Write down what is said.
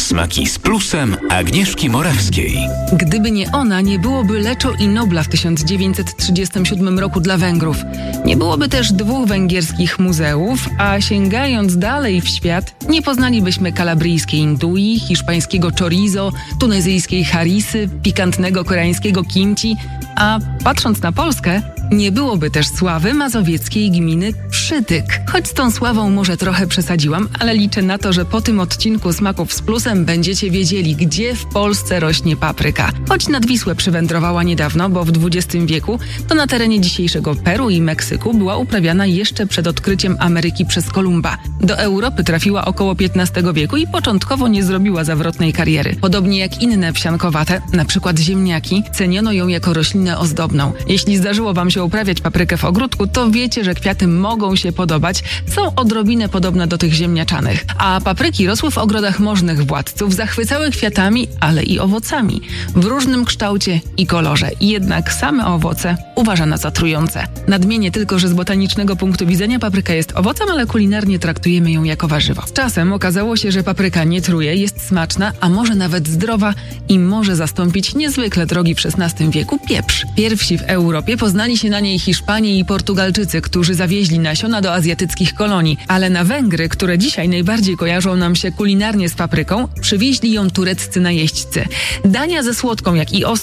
Smaki z plusem Agnieszki Morawskiej. Gdyby nie ona, nie byłoby Leczo i Nobla w 1937 roku dla Węgrów. Nie byłoby też 2 węgierskich muzeów, a sięgając dalej w świat, nie poznalibyśmy kalabryjskiej indui, hiszpańskiego chorizo, tunezyjskiej harisy, pikantnego koreańskiego kimchi, a patrząc na Polskę, nie byłoby też sławy mazowieckiej gminy Przytyk. Choć z tą sławą może trochę przesadziłam, ale liczę na to, że po tym odcinku Smaków z Plusem będziecie wiedzieli, gdzie w Polsce rośnie papryka. Choć nad Wisłę przywędrowała niedawno, bo w XX wieku to na terenie dzisiejszego Peru i Meksyku była uprawiana jeszcze przed odkryciem Ameryki przez Kolumba. Do Europy trafiła około XV wieku i początkowo nie zrobiła zawrotnej kariery. Podobnie jak inne wsiankowate, na przykład ziemniaki, ceniono ją jako roślinę ozdobną. Jeśli zdarzyło Wam się uprawiać paprykę w ogródku, to wiecie, że kwiaty mogą się podobać, są odrobinę podobne do tych ziemniaczanych. A papryki rosły w ogrodach możnych władców, zachwycały kwiatami, ale i owocami. W różnym kształcie i kolorze. Jednak same owoce uważano za trujące. Nadmienię tylko, że z botanicznego punktu widzenia papryka jest owocem, ale kulinarnie traktujemy ją jako warzywo. Z czasem okazało się, że papryka nie truje, jest smaczna, a może nawet zdrowa i może zastąpić niezwykle drogi w XVI wieku pieprz. Pierwsi w Europie poznali się na niej Hiszpanie i Portugalczycy, którzy zawieźli nasiona do azjatyckich kolonii, ale na Węgry, które dzisiaj najbardziej kojarzą nam się kulinarnie z papryką, przywieźli ją tureccy najeźdźcy. Dania ze słodką, jak i ostrą